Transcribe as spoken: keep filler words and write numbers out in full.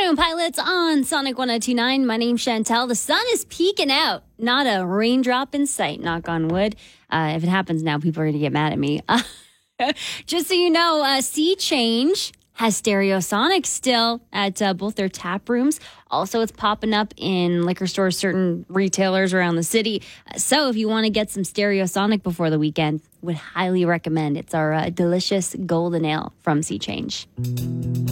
Stone Pilots on Sonic one oh two point nine. My name's Chantel. The sun is peeking out. Not a raindrop in sight, knock on wood. Uh, if it happens now, people are going to get mad at me. Uh, just so you know, uh, Sea Change has Stereosonic still at uh, both their tap rooms. Also, it's popping up in liquor stores, certain retailers around the city. Uh, so if you want to get some Stereosonic before the weekend, would highly recommend. It's our uh, delicious golden ale from Sea Change.